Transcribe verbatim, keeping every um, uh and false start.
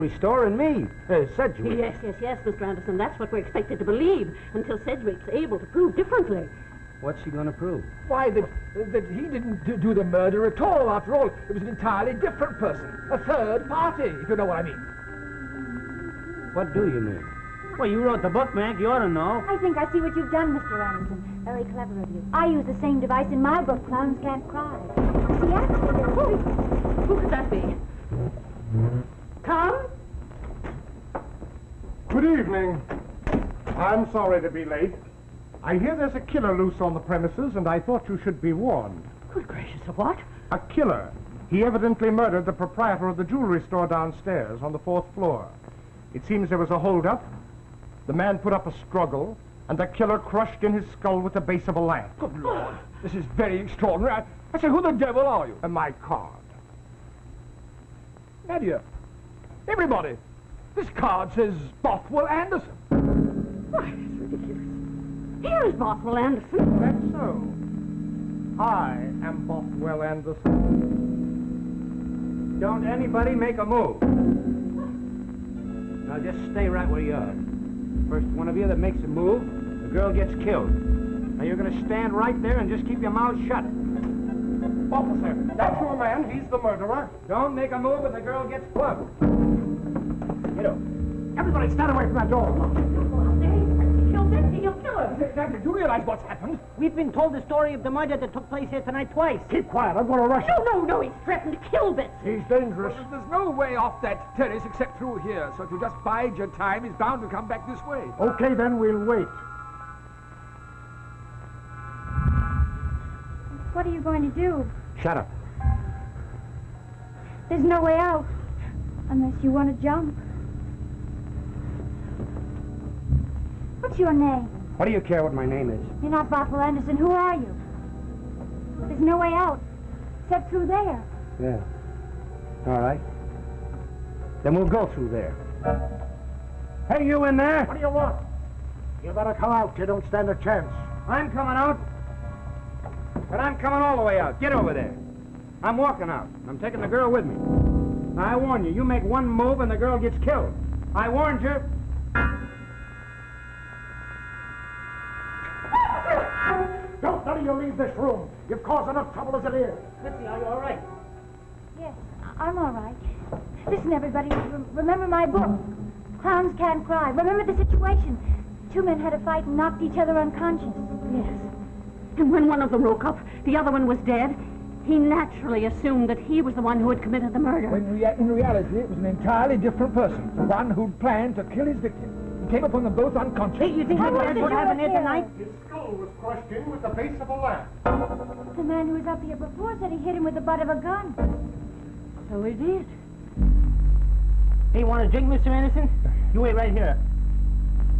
Store and me, uh, Sedgwick. Yes, yes, yes, Mister Anderson. That's what we're expected to believe until Sedgwick's able to prove differently. What's she gonna prove? Why, that, that he didn't do- do the murder at all. After all, it was an entirely different person. A third party, if you know what I mean. What do you mean? Well, you wrote the book, Mac. You ought to know. I think I see what you've done, Mister Anderson. Very clever of you. I use the same device in my book, Clowns Can't Cry. See, actually, there's Who, who could that be? Tom? Good evening. I'm sorry to be late. I hear there's a killer loose on the premises, and I thought you should be warned. Good gracious, of what? A killer. He evidently murdered the proprietor of the jewelry store downstairs on the fourth floor. It seems there was a holdup. The man put up a struggle, and the killer crushed in his skull with the base of a lamp. Good Lord, this is very extraordinary. I, I say, who the devil are you? And my card. Nadia, everybody, this card says Bothwell Anderson. Why, it's ridiculous. Here is Bothwell Anderson. That's so. I am Bothwell Anderson. Don't anybody make a move. Now just stay right where you are. First one of you that makes a move, the girl gets killed. Now you're gonna stand right there and just keep your mouth shut. Officer, that's your man. He's the murderer. Don't make a move and the girl gets plugged. Get up. Everybody stand away from that door. He killed Betsy. He'll kill her. Now, do you realize what's happened? We've been told the story of the murder that took place here tonight twice. Keep quiet. I'm going to rush No, no, no. He's threatened to kill Betsy. He's dangerous. There's no way off that terrace except through here, so if you just bide your time, he's bound to come back this way. Okay, then we'll wait. What are you going to do? Shut up. There's no way out. Unless you want to jump. What's your name? What do you care what my name is? You're not Bothwell Anderson. Who are you? There's no way out. Except through there. Yeah. All right. Then we'll go through there. Hey, you in there? What do you want? You better come out. You don't stand a chance. I'm coming out. But I'm coming all the way out. Get over there. I'm walking out. I'm taking the girl with me. Now, I warn you, you make one move and the girl gets killed. I warned you. Don't none of you leave this room. You've caused enough trouble as it is. Betsy, are you all right? Yes, I- I'm all right. Listen, everybody. Re- remember my book. Clowns Can't Cry. Remember the situation. Two men had a fight and knocked each other unconscious. Yes. And when one of them woke up, the other one was dead. He naturally assumed that he was the one who had committed the murder. When rea- in reality, it was an entirely different person. The one who'd planned to kill his victim. He came upon them both unconscious. Hey, you think How that was man the would happen here sheriff tonight? His skull was crushed in with the base of a lamp. The man who was up here before said he hit him with the butt of a gun. So he did. Hey, you want a drink, Mister Anderson? You wait right here.